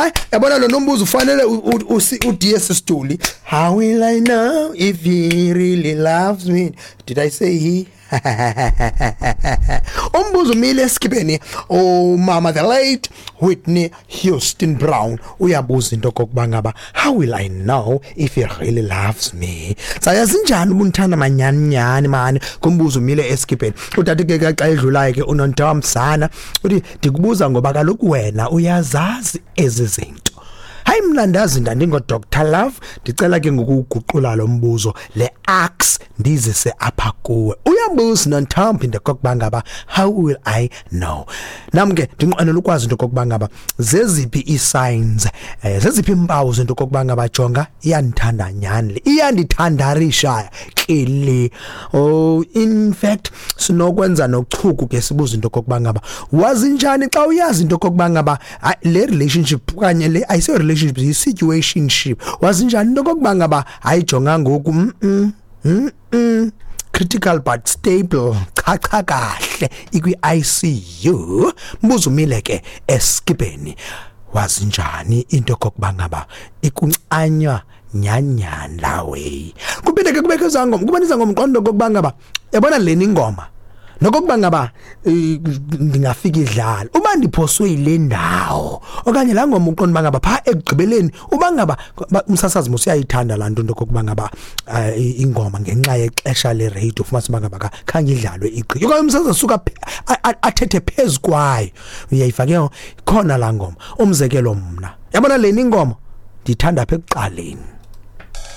hayi yabona lo nombuzo ufanele uDS Stuli. How will I know if he really loves me? Did I say he? Umbuzo mile esikibeni mama the late Whitney Houston Brown uyabuza into kokubanga ngaba how will I know if he really loves me? Sayazi njani ubunthanda manyanyani mani kumbuzo mile esikibeni utata ke xa edlulayo ke uNontamsana uthi ndikubuza ngoba kaloku wena uyazazi ezizinto. Hayi mina ndazi ndingo Dr Love ndicela ke ngokuguqula lo mbuzo le axe ndizise apha kuwe uyabuza noNtampi ndokubanga ngaba how will I know namke ndinqanela ukwazi into kokubanga ngaba zeziphi isigns zeziphi impawu zento kokubanga ngaba jonga iyandithanda nyani le iyandithandarisha kele in fact sinokwenza nochuku ke sibuza into kokubanga ngaba wazi njani xa uyazi into kokubanga ngaba le relationship kanye le ayise relationship yi situationship wazi njani into kokubanga ngaba ayijonga ngoku critical but stable cha kahle ikwi ICU mbuzo mile ke esikibeni wazi njani into kokubanga ngaba ikuncanywa nyanyana lawe kuphinde ke kubeke izangoma kubanisa ngomqondo kokubanga ngaba yabona leni ingoma nokubanga ngaba ndingafika idlala uba ndiphoswe ile ndawo okanye la ngoma uqondo banga ngaba pha ekugqibeleni ubanga ngaba umsasazi musiyayithanda la nto kokubanga ngaba ingoma ngenxa yexesha le radio ufumana banga ngaba khange idlalwe igqi yoko umsasazi suka athethe phezukwayo uyayifake khona la ngoma umzekelo mna yabona leni ingoma ndithanda apha ekuqaleni